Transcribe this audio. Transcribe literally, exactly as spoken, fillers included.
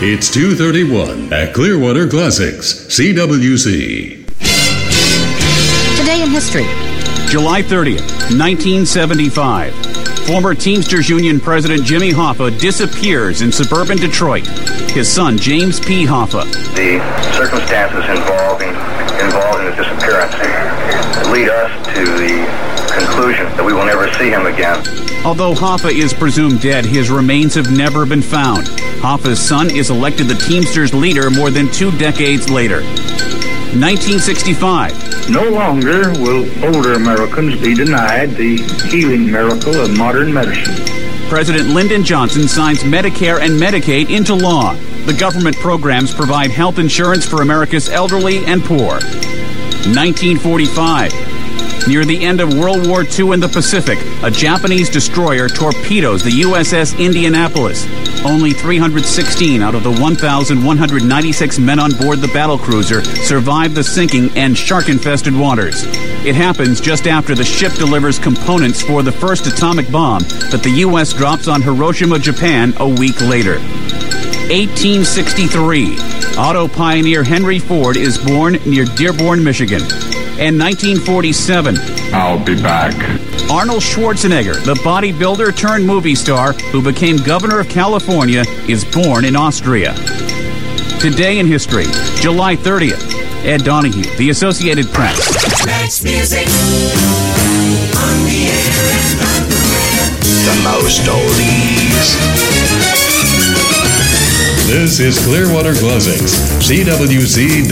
It's two thirty-one at Clearwater Classics, C W C. Today in history. July thirtieth, nineteen seventy-five. Former Teamsters Union President Jimmy Hoffa disappears in suburban Detroit. His son, James P. Hoffa. The circumstances involving involved in his disappearance lead us to the conclusion that we will never see him again. Although Hoffa is presumed dead, his remains have never been found. Hoffa's son is elected the Teamsters leader more than two decades later. nineteen sixty-five. No longer will older Americans be denied the healing miracle of modern medicine. President Lyndon Johnson signs Medicare and Medicaid into law. The government programs provide health insurance for America's elderly and poor. nineteen forty-five. Near the end of World War Two in the Pacific, a Japanese destroyer torpedoes the U S S Indianapolis. Only three hundred sixteen out of the one thousand one hundred ninety-six men on board the battlecruiser survived the sinking and shark-infested waters. It happens just after the ship delivers components for the first atomic bomb that the U S drops on Hiroshima, Japan, a week later. eighteen sixty-three. Auto pioneer Henry Ford is born near Dearborn, Michigan. And nineteen forty-seven. I'll be back. Arnold Schwarzenegger, the bodybuilder turned movie star who became governor of California, is born in Austria. Today in history, July thirtieth. Ed Donahue, The Associated Press. Best music on the air and on the web. The most oldies. This is Clearwater Classics, C W C